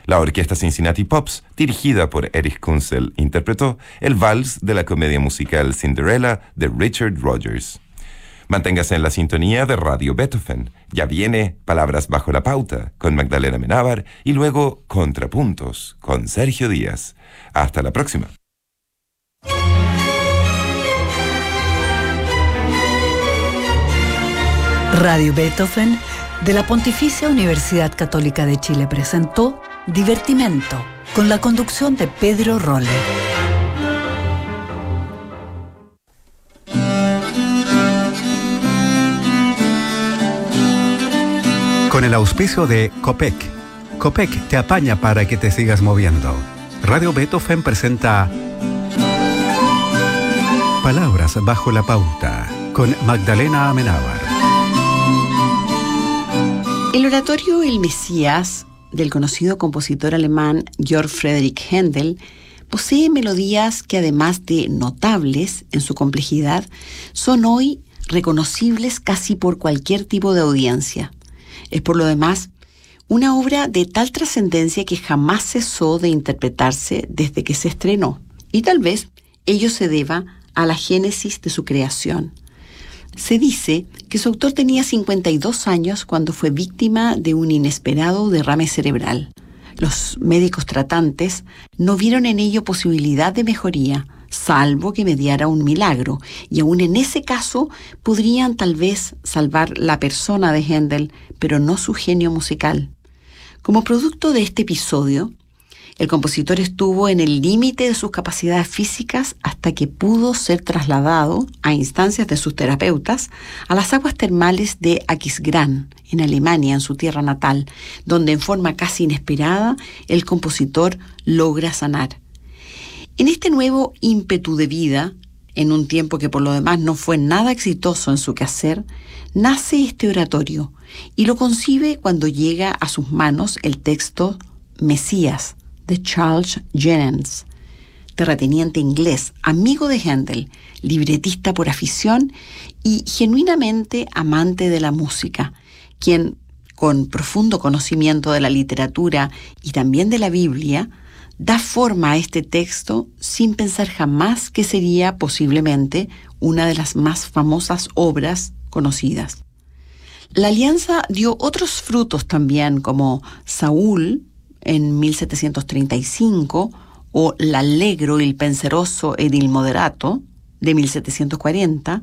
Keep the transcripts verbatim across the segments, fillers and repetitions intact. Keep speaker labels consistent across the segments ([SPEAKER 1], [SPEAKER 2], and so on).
[SPEAKER 1] La orquesta Cincinnati Pops, dirigida por Erich Kunzel, interpretó el vals de la comedia musical Cinderella de Richard Rodgers. Manténgase en la sintonía de Radio Beethoven. Ya viene Palabras bajo la pauta con Magdalena Amenábar y luego Contrapuntos con Sergio Díaz. Hasta la próxima.
[SPEAKER 2] Radio Beethoven de la Pontificia Universidad Católica de Chile presentó Divertimento, con la conducción de Pedro Rolle.
[SPEAKER 3] Con el auspicio de Copec. Copec te apaña para que te sigas moviendo. Radio Beethoven presenta Palabras bajo la pauta con Magdalena Amenábar.
[SPEAKER 4] El oratorio El Mesías, del conocido compositor alemán Georg Friedrich Händel, posee melodías que, además de notables en su complejidad, son hoy reconocibles casi por cualquier tipo de audiencia. Es, por lo demás, una obra de tal trascendencia que jamás cesó de interpretarse desde que se estrenó, y tal vez ello se deba a la génesis de su creación. Se dice que su autor tenía cincuenta y dos años cuando fue víctima de un inesperado derrame cerebral. Los médicos tratantes no vieron en ello posibilidad de mejoría, salvo que mediara un milagro, y aún en ese caso podrían tal vez salvar la persona de Händel, pero no su genio musical. Como producto de este episodio, el compositor estuvo en el límite de sus capacidades físicas hasta que pudo ser trasladado, a instancias de sus terapeutas, a las aguas termales de Aquisgrán, en Alemania, en su tierra natal, donde en forma casi inesperada el compositor logra sanar. En este nuevo ímpetu de vida, en un tiempo que por lo demás no fue nada exitoso en su quehacer, nace este oratorio y lo concibe cuando llega a sus manos el texto Mesías, de Charles Jennens, terrateniente inglés, amigo de Händel, libretista por afición y genuinamente amante de la música, quien, con profundo conocimiento de la literatura y también de la Biblia, da forma a este texto sin pensar jamás que sería posiblemente una de las más famosas obras conocidas. La alianza dio otros frutos también, como Saúl, en mil setecientos treinta y cinco, o L'Allegro il penseroso ed il moderato, de mil setecientos cuarenta,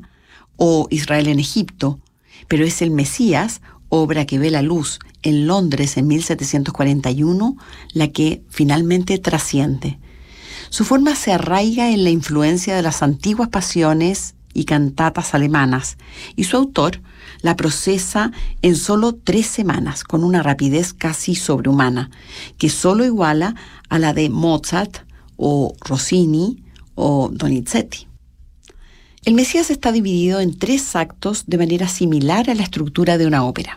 [SPEAKER 4] o Israel en Egipto, pero es el Mesías, obra que ve la luz en Londres en mil setecientos cuarenta y uno, la que finalmente trasciende. Su forma se arraiga en la influencia de las antiguas pasiones y cantatas alemanas, y su autor la procesa en solo tres semanas, con una rapidez casi sobrehumana, que solo iguala a la de Mozart o Rossini o Donizetti. El Mesías está dividido en tres actos de manera similar a la estructura de una ópera.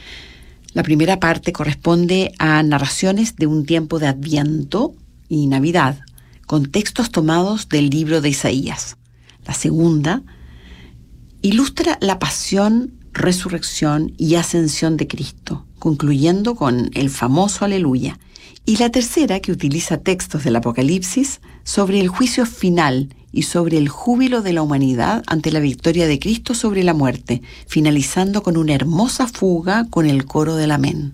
[SPEAKER 4] La primera parte corresponde a narraciones de un tiempo de Adviento y Navidad, con textos tomados del libro de Isaías. La segunda ilustra la pasión, resurrección y ascensión de Cristo, concluyendo con el famoso Aleluya. Y la tercera, que utiliza textos del Apocalipsis sobre el juicio final y sobre el júbilo de la humanidad ante la victoria de Cristo sobre la muerte, finalizando con una hermosa fuga con el coro del Amén.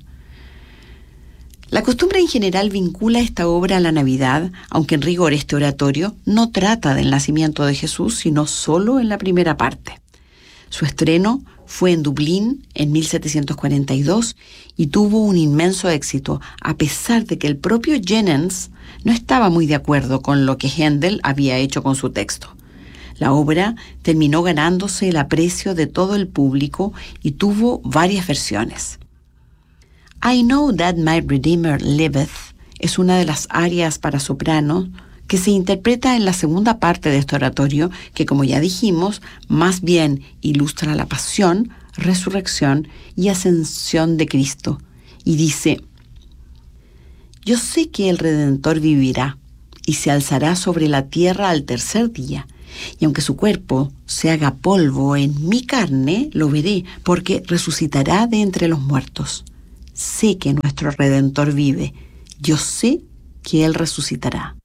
[SPEAKER 4] La costumbre en general vincula esta obra a la Navidad, aunque en rigor este oratorio no trata del nacimiento de Jesús, sino solo en la primera parte. Su estreno fue en Dublín en mil setecientos cuarenta y dos y tuvo un inmenso éxito, a pesar de que el propio Jennens no estaba muy de acuerdo con lo que Händel había hecho con su texto. La obra terminó ganándose el aprecio de todo el público y tuvo varias versiones. I Know That My Redeemer Liveth es una de las arias para soprano que se interpreta en la segunda parte de este oratorio, que, como ya dijimos, más bien ilustra la pasión, resurrección y ascensión de Cristo, y dice: Yo sé que el Redentor vivirá y se alzará sobre la tierra al tercer día, y aunque su cuerpo se haga polvo en mi carne, lo veré, porque resucitará de entre los muertos. Sé que nuestro Redentor vive, Yo sé que Él resucitará.